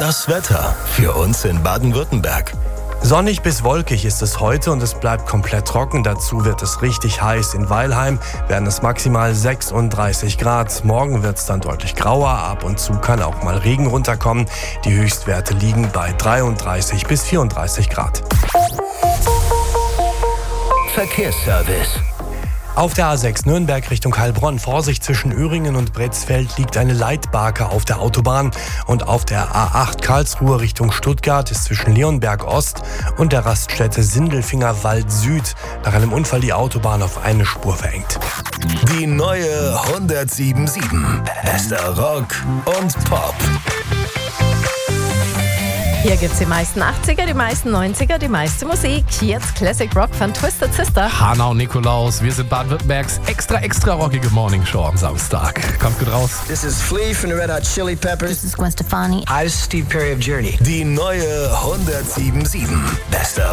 Das Wetter für uns in Baden-Württemberg. Sonnig bis wolkig ist es heute und es bleibt komplett trocken. Dazu wird es richtig heiß. In Weilheim werden es maximal 36 Grad. Morgen wird es dann deutlich grauer. Ab und zu kann auch mal Regen runterkommen. Die Höchstwerte liegen bei 33 bis 34 Grad. Verkehrsservice. Auf der A6 Nürnberg Richtung Heilbronn, Vorsicht, zwischen Öhringen und Bretzfeld liegt eine Leitbarke auf der Autobahn. Und auf der A8 Karlsruhe Richtung Stuttgart ist zwischen Leonberg Ost und der Raststätte Sindelfinger-Wald Süd nach einem Unfall die Autobahn auf eine Spur verengt. Die neue 107.7. Bester Rock und Pop. Hier gibt's die meisten 80er, die meisten 90er, die meiste Musik. Jetzt Classic Rock von Twisted Sister. Hanna und Nikolaus, wir sind Baden-Württembergs extra rockige Morningshow am Samstag. Kommt gut raus. This is Flea from the Red Hot Chili Peppers. This is Gwen Stefani. Hi, this is Steve Perry of Journey. Die neue 107.7. Bester